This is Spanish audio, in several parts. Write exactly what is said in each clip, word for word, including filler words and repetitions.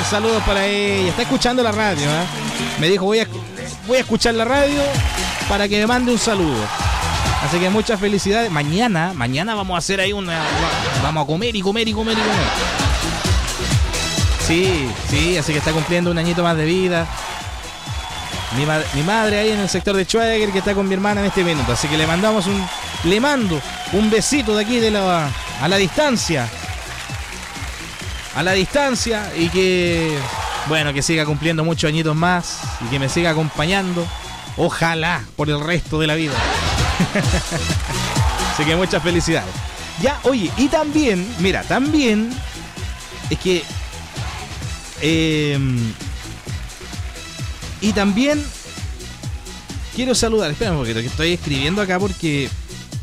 saludos para ella. Está escuchando la radio, ¿eh? Me dijo, voy a, voy a escuchar la radio para que me mande un saludo. Así que muchas felicidades. Mañana, mañana vamos a hacer ahí una... Vamos a comer y comer y comer y comer. Sí, sí, así que está cumpliendo un añito más de vida. Mi, ma- mi madre ahí en el sector de Schwager, que está con mi hermana en este minuto. Así que le mandamos un... Le mando un besito de aquí de la, a la distancia. A la distancia. Y que... Bueno, que siga cumpliendo muchos añitos más. Y que me siga acompañando. Ojalá por el resto de la vida. Así que muchas felicidades. Ya, oye, y también, mira, también es que eh, y también quiero saludar, espera un poquito que estoy escribiendo acá porque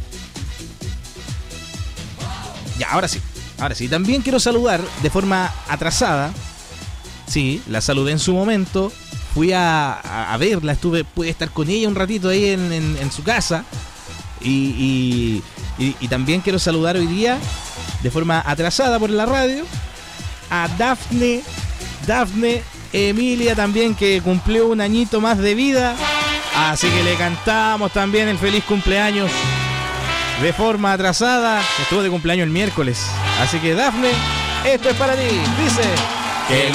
ya, ahora sí, ahora sí, también quiero saludar de forma atrasada. Sí, la saludé en su momento. Fui a, a, a verla, estuve, pude estar con ella un ratito ahí en, en, en su casa. Y, y, y, y también quiero saludar hoy día, de forma atrasada por la radio, a Dafne, Dafne Emilia también, que cumplió un añito más de vida. Así que le cantamos también el feliz cumpleaños de forma atrasada. Estuvo de cumpleaños el miércoles. Así que Dafne, esto es para ti. Dice... Que